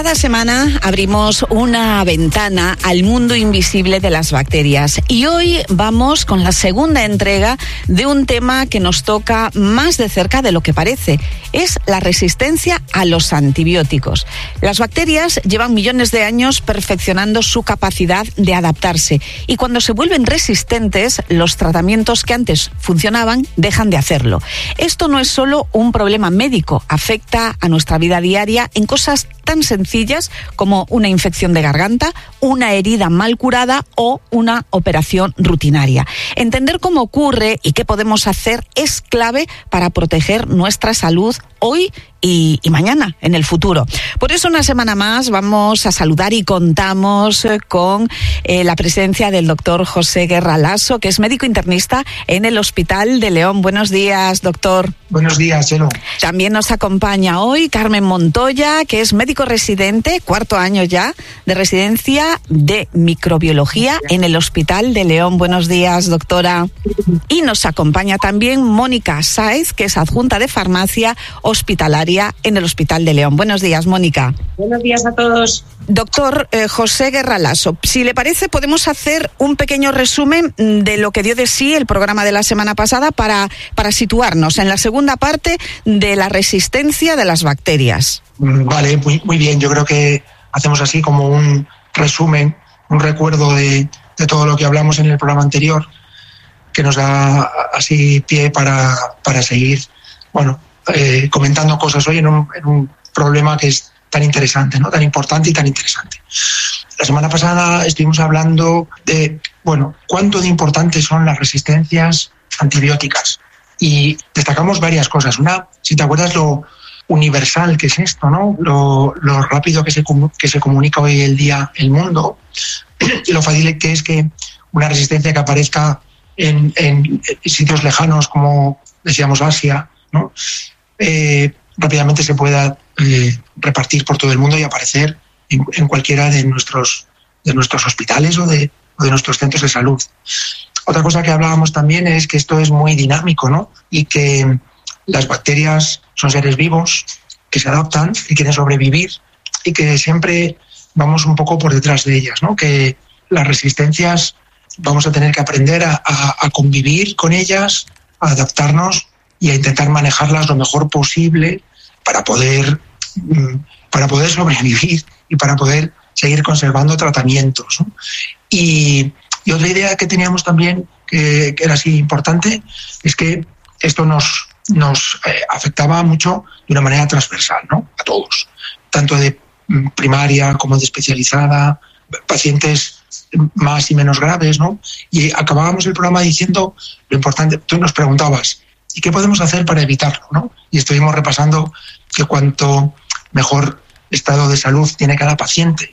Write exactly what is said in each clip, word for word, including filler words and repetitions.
Cada semana abrimos una ventana al mundo invisible de las bacterias y hoy vamos con la segunda entrega de un tema que nos toca más de cerca de lo que parece. Es la resistencia a los antibióticos. Las bacterias llevan millones de años perfeccionando su capacidad de adaptarse y cuando se vuelven resistentes, los tratamientos que antes funcionaban dejan de hacerlo. Esto no es solo un problema médico, afecta a nuestra vida diaria en cosas tan sencillas como una infección de garganta, una herida mal curada o una operación rutinaria. Entender cómo ocurre y qué podemos hacer es clave para proteger nuestra salud hoy y, y mañana, en el futuro. Por eso una semana más vamos a saludar y contamos con eh, la presencia del doctor José Guerra Lasso, que es médico internista en el Hospital de León. Buenos días, doctor. Buenos días, Chelo. También nos acompaña hoy Carmen Montoya, que es médico residente, cuarto año ya, de residencia de microbiología en el Hospital de León. Buenos días, doctora. Y nos acompaña también Mónica Sáez, que es adjunta de farmacia hospitalaria en el Hospital de León. Buenos días, Mónica. Buenos días a todos. Doctor eh, José Guerra Lasso, si le parece podemos hacer un pequeño resumen de lo que dio de sí el programa de la semana pasada para, para situarnos en la segunda parte de la resistencia de las bacterias. Vale, muy, muy bien. Yo creo que hacemos así como un resumen, un recuerdo de, de todo lo que hablamos en el programa anterior, que nos da así pie para, para seguir, bueno, eh, comentando cosas hoy en un, en un problema que es tan interesante, ¿no? Tan importante y tan interesante. La semana pasada estuvimos hablando de, bueno, cuánto de importantes son las resistencias antibióticas y destacamos varias cosas. Una, si te acuerdas lo universal que es esto, ¿no? Lo, lo rápido que se, que se comunica hoy el día el mundo y lo fácil que es que una resistencia que aparezca en, en sitios lejanos como decíamos Asia, ¿no? Eh, rápidamente se pueda eh, repartir por todo el mundo y aparecer en, en cualquiera de nuestros de nuestros hospitales o de, o de nuestros centros de salud. Otra cosa que hablábamos también es que esto es muy dinámico, ¿no? Y que las bacterias son seres vivos que se adaptan y quieren sobrevivir y que siempre vamos un poco por detrás de ellas, ¿no? Que las resistencias vamos a tener que aprender a, a, a convivir con ellas, a adaptarnos y a intentar manejarlas lo mejor posible para poder, para poder sobrevivir y para poder seguir conservando tratamientos, ¿no? Y, y otra idea que teníamos también, que, que era así importante, es que esto nos, nos eh, afectaba mucho de una manera transversal, ¿no? A todos, tanto de primaria como de especializada, pacientes más y menos graves, ¿no? Y acabábamos el programa diciendo lo importante. Tú nos preguntabas, ¿y qué podemos hacer para evitarlo, ¿no? Y estuvimos repasando que cuanto mejor estado de salud tiene cada paciente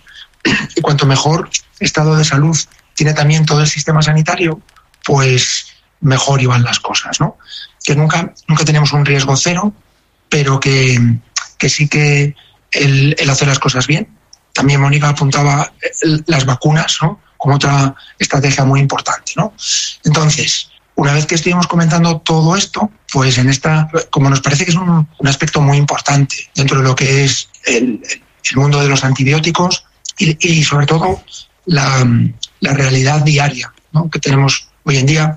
y cuanto mejor estado de salud tiene también todo el sistema sanitario, pues mejor iban las cosas, ¿no? Que nunca, nunca tenemos un riesgo cero, pero que, que sí que el, el hacer las cosas bien. También Mónica apuntaba las vacunas, ¿no? Como otra estrategia muy importante, ¿no? Entonces, una vez que estuvimos comentando todo esto, pues en esta, como nos parece que es un, un aspecto muy importante dentro de lo que es el, el mundo de los antibióticos y, y sobre todo la, la realidad diaria, ¿no? Que tenemos hoy en día,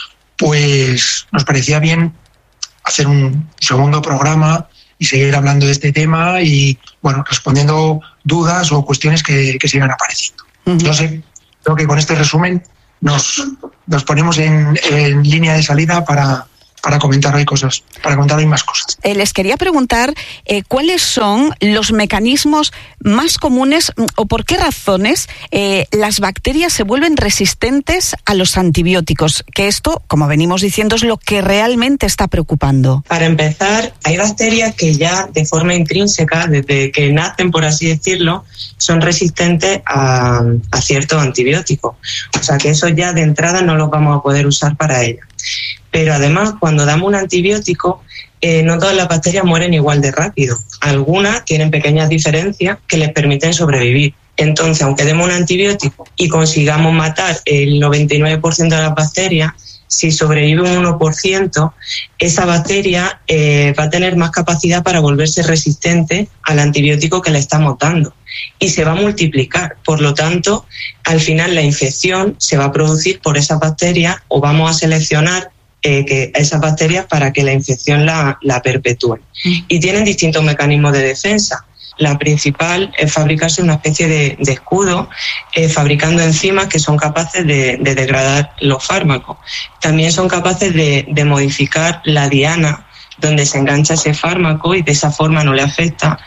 pues nos parecía bien hacer un segundo programa y seguir hablando de este tema y, bueno, respondiendo dudas o cuestiones que, que sigan apareciendo. Uh-huh. Yo sé, creo que con este resumen nos, nos ponemos en, en línea de salida para, para comentar hoy cosas, para comentar hoy más cosas. Eh, les quería preguntar eh, cuáles son los mecanismos más comunes o por qué razones eh, las bacterias se vuelven resistentes a los antibióticos, que esto, como venimos diciendo, es lo que realmente está preocupando. Para empezar, hay bacterias que ya de forma intrínseca, desde que nacen, por así decirlo, son resistentes a, a ciertos antibióticos. O sea que eso ya de entrada no los vamos a poder usar para ellas. Pero además, cuando damos un antibiótico, eh, no todas las bacterias mueren igual de rápido. Algunas tienen pequeñas diferencias que les permiten sobrevivir. Entonces, aunque demos un antibiótico y consigamos matar el noventa y nueve por ciento de las bacterias, si sobrevive un uno por ciento, esa bacteria eh, va a tener más capacidad para volverse resistente al antibiótico que le estamos dando. y se va a multiplicar. Por lo tanto, al final la infección se va a producir por esas bacterias o vamos a seleccionar eh, que esas bacterias para que la infección la, la perpetúe. Y tienen distintos mecanismos de defensa. La principal es fabricarse una especie de, de escudo, eh, fabricando enzimas que son capaces de, de degradar los fármacos. También son capaces de, de modificar la diana donde se engancha ese fármaco y de esa forma no le afecta.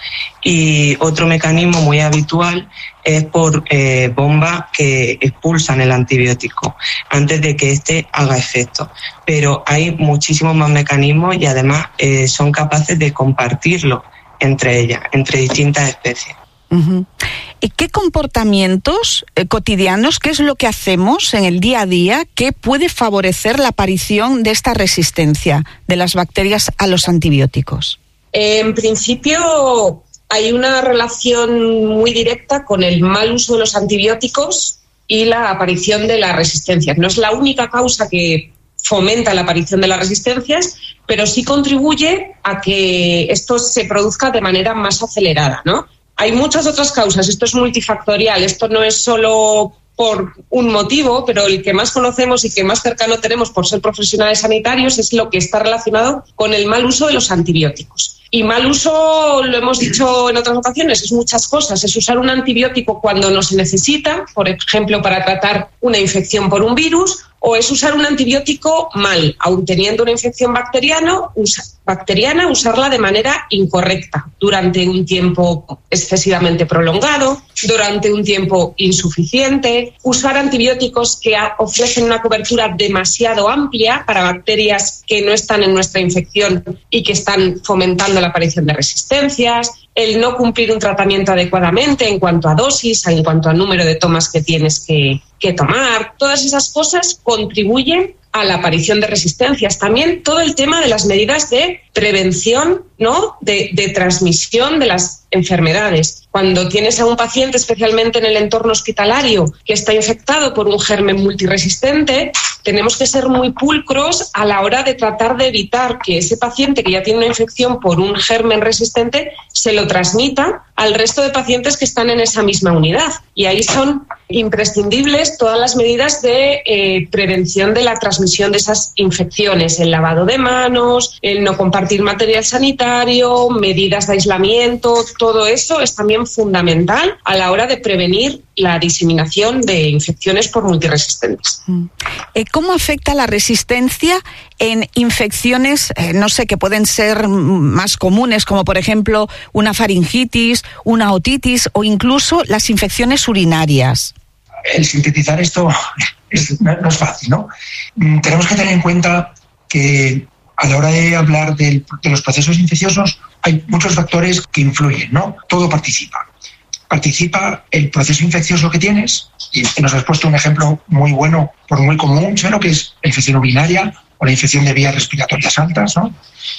Y otro mecanismo muy habitual es por eh, bombas que expulsan el antibiótico antes de que éste haga efecto. Pero hay muchísimos más mecanismos y además eh, son capaces de compartirlo entre ellas, entre distintas especies. Uh-huh. ¿Y qué comportamientos eh, cotidianos, qué es lo que hacemos en el día a día que puede favorecer la aparición de esta resistencia de las bacterias a los antibióticos? En principio hay una relación muy directa con el mal uso de los antibióticos y la aparición de las resistencias. No es la única causa que fomenta la aparición de las resistencias, pero sí contribuye a que esto se produzca de manera más acelerada, ¿no? Hay muchas otras causas, esto es multifactorial, esto no es solo por un motivo, pero el que más conocemos y que más cercano tenemos por ser profesionales sanitarios es lo que está relacionado con el mal uso de los antibióticos. Y mal uso, lo hemos dicho en otras ocasiones, es muchas cosas. Es usar un antibiótico cuando no se necesita, por ejemplo, para tratar una infección por un virus, o es usar un antibiótico mal, aun teniendo una infección bacteriana, usa, bacteriana, usarla de manera incorrecta, durante un tiempo excesivamente prolongado, durante un tiempo insuficiente, usar antibióticos que ofrecen una cobertura demasiado amplia para bacterias que no están en nuestra infección y que están fomentando la aparición de resistencias, el no cumplir un tratamiento adecuadamente en cuanto a dosis, en cuanto al número de tomas que tienes que, que tomar. Todas esas cosas contribuyen a la aparición de resistencias. También todo el tema de las medidas de prevención, ¿no?, de, de transmisión de las enfermedades. Cuando tienes a un paciente, especialmente en el entorno hospitalario, que está infectado por un germen multiresistente, tenemos que ser muy pulcros a la hora de tratar de evitar que ese paciente que ya tiene una infección por un germen resistente se lo transmita al resto de pacientes que están en esa misma unidad. Y ahí son imprescindibles todas las medidas de eh, prevención de la transmisión de esas infecciones, el lavado de manos, el no compartir material sanitario, medidas de aislamiento, todo eso es también fundamental a la hora de prevenir la diseminación de infecciones por multiresistentes. ¿Cómo afecta la resistencia en infecciones, eh, no sé, que pueden ser más comunes, como por ejemplo una faringitis, una otitis o incluso las infecciones urinarias? El sintetizar esto es, no, no es fácil, ¿no? Tenemos que tener en cuenta que a la hora de hablar de, de los procesos infecciosos hay muchos factores que influyen, ¿no? Todo participa. Participa el proceso infeccioso que tienes, y nos has puesto un ejemplo muy bueno, por muy común, ¿no?, que es la infección urinaria o la infección de vías respiratorias altas, ¿no?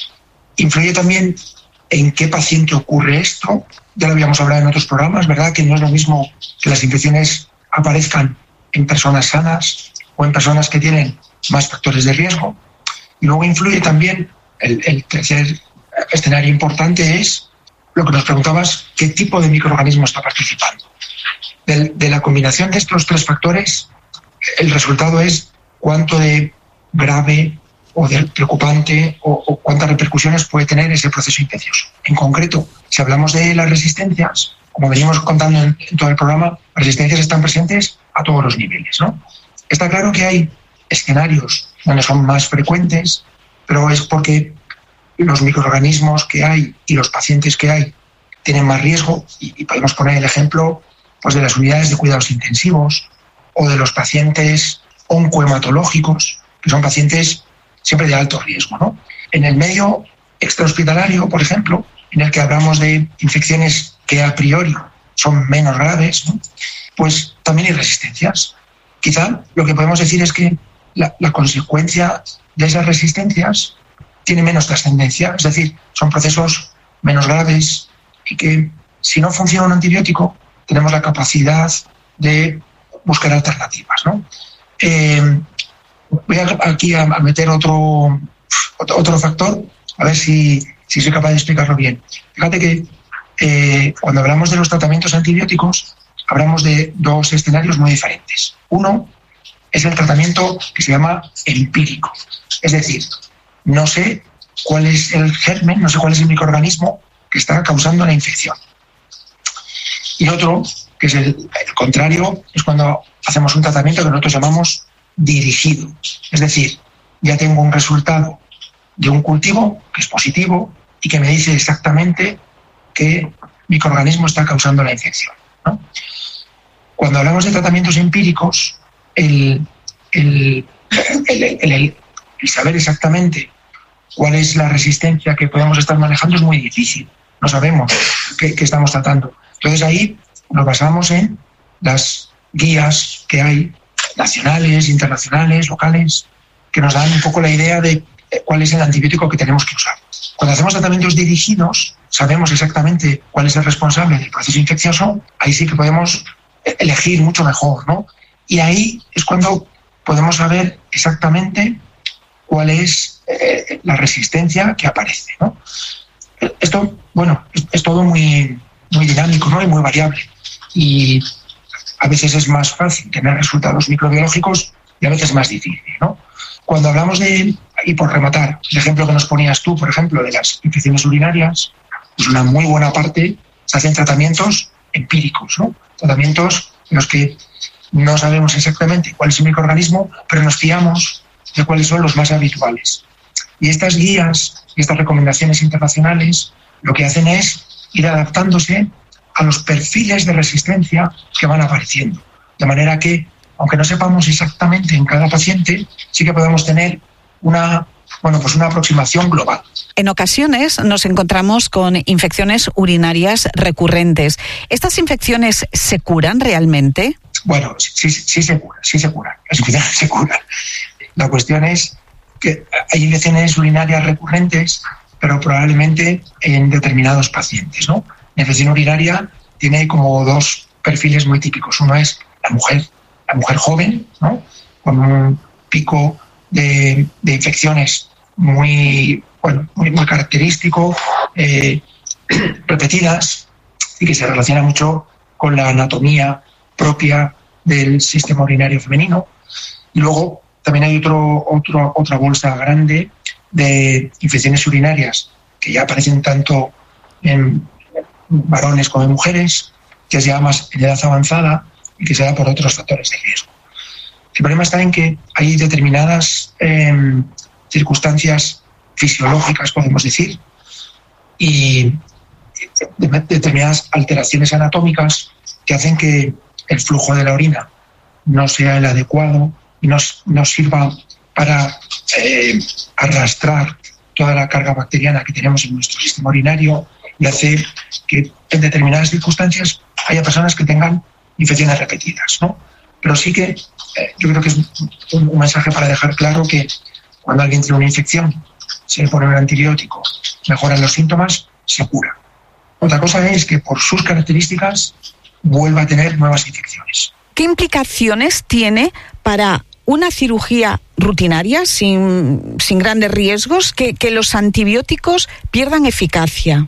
Influye también en qué paciente ocurre esto. Ya lo habíamos hablado en otros programas, ¿verdad?, que no es lo mismo que las infecciones aparezcan en personas sanas o en personas que tienen más factores de riesgo. Y luego influye también, el, el tercer escenario importante es lo que nos preguntabas, qué tipo de microorganismo está participando. De, de la combinación de estos tres factores, el resultado es cuánto de grave o de preocupante o, o cuántas repercusiones puede tener ese proceso infeccioso. En concreto, si hablamos de las resistencias, como venimos contando en, en todo el programa, las resistencias están presentes a todos los niveles, ¿no? Está claro que hay escenarios donde son más frecuentes, pero es porque los microorganismos que hay y los pacientes que hay tienen más riesgo, y, y podemos poner el ejemplo pues, de las unidades de cuidados intensivos o de los pacientes oncohematológicos, que son pacientes siempre de alto riesgo, ¿no? En el medio extrahospitalario, por ejemplo, en el que hablamos de infecciones que a priori son menos graves, ¿no?, pues también hay resistencias. Quizá lo que podemos decir es que la, la consecuencia de esas resistencias tiene menos trascendencia, es decir, son procesos menos graves y que si no funciona un antibiótico tenemos la capacidad de buscar alternativas, ¿no? Eh, voy a, aquí a, a meter otro, otro factor, a ver si, si soy capaz de explicarlo bien. Fíjate que eh, cuando hablamos de los tratamientos antibióticos, hablamos de dos escenarios muy diferentes. Uno es el tratamiento que se llama empírico, es decir, no sé cuál es el germen, no sé cuál es el microorganismo que está causando la infección. Y otro, que es el, el contrario, es cuando hacemos un tratamiento que nosotros llamamos dirigido, es decir, ya tengo un resultado de un cultivo que es positivo y que me dice exactamente qué microorganismo está causando la infección, ¿no? Cuando hablamos de tratamientos empíricos, el, el, el, el, el, el saber exactamente cuál es la resistencia que podemos estar manejando es muy difícil. No sabemos qué, qué estamos tratando. Entonces ahí nos basamos en las guías que hay, nacionales, internacionales, locales, que nos dan un poco la idea de cuál es el antibiótico que tenemos que usar. Cuando hacemos tratamientos dirigidos, sabemos exactamente cuál es el responsable del proceso infeccioso, ahí sí que podemos elegir mucho mejor, ¿no? Y ahí es cuando podemos saber exactamente cuál es eh, la resistencia que aparece, ¿no? Esto, bueno, es, es todo muy, muy dinámico, ¿no? Y muy variable. Y a veces es más fácil tener resultados microbiológicos y a veces más difícil, ¿no? Cuando hablamos de, y por rematar, el ejemplo que nos ponías tú, por ejemplo, de las infecciones urinarias, pues una muy buena parte se hacen tratamientos empíricos, ¿no? Tratamientos en los que no sabemos exactamente cuál es el microorganismo, pero nos fiamos de cuáles son los más habituales. Y estas guías y estas recomendaciones internacionales lo que hacen es ir adaptándose a los perfiles de resistencia que van apareciendo. De manera que, aunque no sepamos exactamente en cada paciente, sí que podemos tener una, bueno, pues una aproximación global. En ocasiones nos encontramos con infecciones urinarias recurrentes. ¿Estas infecciones se curan realmente? Bueno, sí, sí, sí se curan, sí se curan. Las infecciones se curan. La cuestión es que hay infecciones urinarias recurrentes, pero probablemente en determinados pacientes, ¿no? La infección urinaria tiene como dos perfiles muy típicos. Uno es la mujer, la mujer joven, ¿no? Con un pico de, de infecciones muy, bueno, muy, muy característico, eh, repetidas, y que se relaciona mucho con la anatomía propia del sistema urinario femenino. Y luego también hay otro, otro, otra bolsa grande de infecciones urinarias que ya aparecen tanto en varones como en mujeres, que es ya más en edad avanzada y que se da por otros factores de riesgo. El problema está en que hay determinadas eh, circunstancias fisiológicas, podemos decir, y de, de, determinadas alteraciones anatómicas que hacen que el flujo de la orina no sea el adecuado y no, no sirva para eh, arrastrar toda la carga bacteriana que tenemos en nuestro sistema urinario, y hace que en determinadas circunstancias haya personas que tengan infecciones repetidas, ¿no? Pero sí que eh, yo creo que es un, un mensaje para dejar claro que cuando alguien tiene una infección, se le pone un antibiótico, mejoran los síntomas, se cura. Otra cosa es que por sus características vuelva a tener nuevas infecciones. ¿Qué implicaciones tiene para una cirugía rutinaria sin, sin grandes riesgos que, que los antibióticos pierdan eficacia?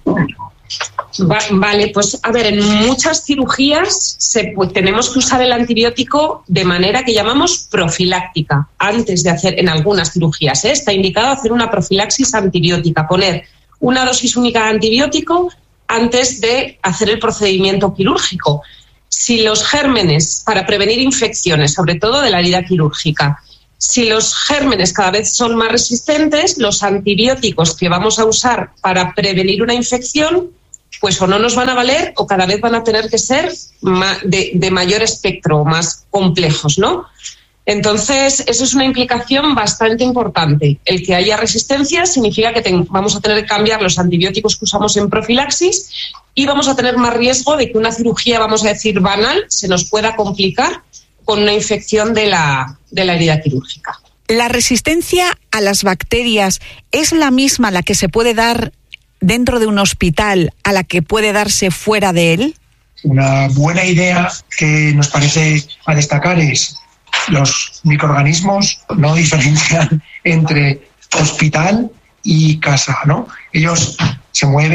Va, vale, pues a ver, en muchas cirugías se, pues, tenemos que usar el antibiótico de manera que llamamos profiláctica. Antes de hacer, en algunas cirugías, ¿eh? Está indicado hacer una profilaxis antibiótica, poner una dosis única de antibiótico antes de hacer el procedimiento quirúrgico. Si los gérmenes, para prevenir infecciones, sobre todo de la herida quirúrgica, si los gérmenes cada vez son más resistentes, los antibióticos que vamos a usar para prevenir una infección, pues o no nos van a valer o cada vez van a tener que ser de, de mayor espectro, más complejos, ¿no? Entonces, eso es una implicación bastante importante. El que haya resistencia significa que ten, vamos a tener que cambiar los antibióticos que usamos en profilaxis y vamos a tener más riesgo de que una cirugía, vamos a decir, banal, se nos pueda complicar con una infección de la, de la herida quirúrgica. ¿La resistencia a las bacterias es la misma la que se puede dar dentro de un hospital a la que puede darse fuera de él? Una buena idea que nos parece a destacar es los microorganismos no diferencian entre hospital y casa, ¿no? Ellos se mueven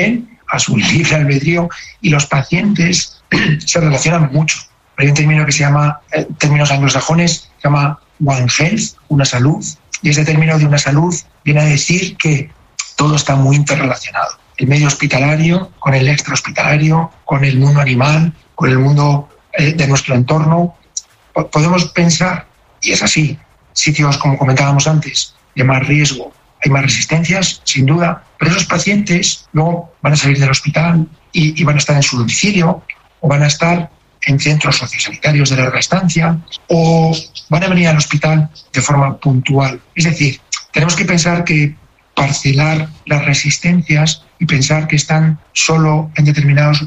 a su libre albedrío, y los pacientes se relacionan mucho. Hay un término que se llama, en términos anglosajones, se llama One Health, una salud, y ese término de una salud viene a decir que todo está muy interrelacionado. El medio hospitalario con el extrahospitalario, con el mundo animal, con el mundo eh, de nuestro entorno. Podemos pensar, y es así, sitios, como comentábamos antes, de más riesgo, hay más resistencias, sin duda, pero esos pacientes luego van a salir del hospital y, y van a estar en su domicilio, o van a estar en centros sociosanitarios de larga estancia, o van a venir al hospital de forma puntual. Es decir, tenemos que pensar que parcelar las resistencias y pensar que están solo en determinados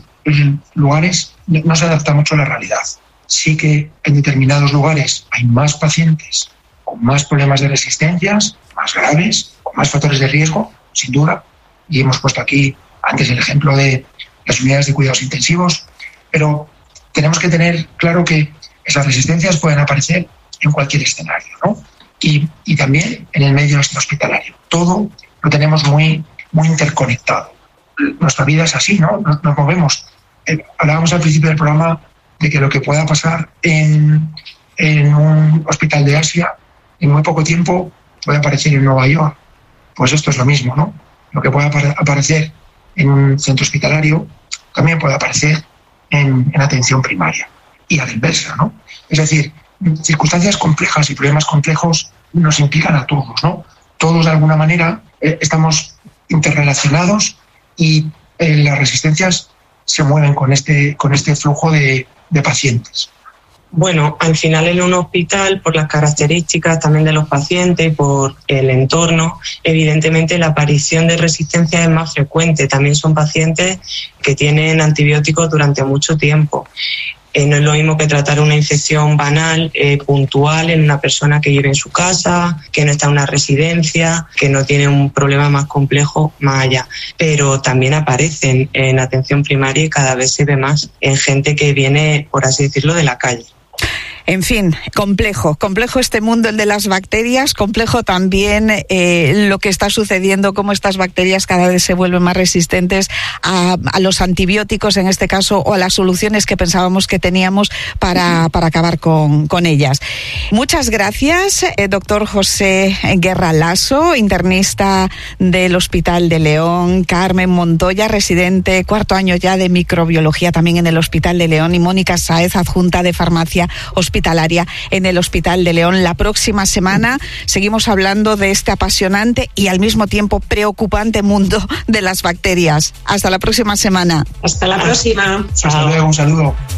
lugares no se adapta mucho a la realidad. Sí que en determinados lugares hay más pacientes con más problemas de resistencias, más graves, con más factores de riesgo, sin duda, y hemos puesto aquí antes el ejemplo de las unidades de cuidados intensivos, pero tenemos que tener claro que esas resistencias pueden aparecer en cualquier escenario, ¿no? Y, y también en el medio extrahospitalario. Todo lo tenemos muy, muy interconectado. Nuestra vida es así, ¿no? Nos, nos movemos. Eh, hablábamos al principio del programa de que lo que pueda pasar en, en un hospital de Asia, en muy poco tiempo puede aparecer en Nueva York. Pues esto es lo mismo, ¿no? Lo que pueda aparecer en un centro hospitalario también puede aparecer en, en atención primaria. Y a la inversa, ¿no? Es decir, circunstancias complejas y problemas complejos nos implican a todos, ¿no? Todos de alguna manera eh, estamos interrelacionados y eh, las resistencias se mueven con este, con este flujo de, de pacientes. Bueno, al final en un hospital, por las características también de los pacientes y por el entorno, evidentemente la aparición de resistencia es más frecuente. También son pacientes que tienen antibióticos durante mucho tiempo. Eh, no es lo mismo que tratar una infección banal, eh, puntual, en una persona que vive en su casa, que no está en una residencia, que no tiene un problema más complejo más allá. Pero también aparecen en atención primaria y cada vez se ve más en gente que viene, por así decirlo, de la calle. En fin, complejo, complejo este mundo, el de las bacterias, complejo también eh, lo que está sucediendo, cómo estas bacterias cada vez se vuelven más resistentes a, a los antibióticos, en este caso, o a las soluciones que pensábamos que teníamos para, para acabar con, con ellas. Muchas gracias, eh, doctor José Guerra Lasso, internista del Hospital de León, Carmen Montoya, residente, cuarto año ya de microbiología también en el Hospital de León, y Mónica Sáez, adjunta de farmacia hospitalaria en el Hospital de León. La próxima semana seguimos hablando de este apasionante y al mismo tiempo preocupante mundo de las bacterias. Hasta la próxima semana. Hasta la próxima. Hasta luego, un saludo.